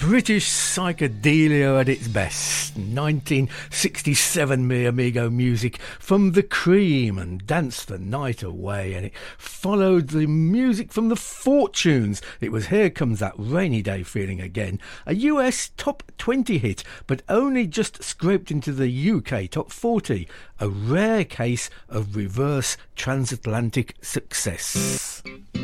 British psychedelia at its best. 1967, mi amigo, music from The Cream and Dance the Night Away, and it followed the music from The Fortunes. It was Here Comes That Rainy Day Feeling Again, a US top 20 hit, but only just scraped into the UK top 40, a rare case of reverse transatlantic success.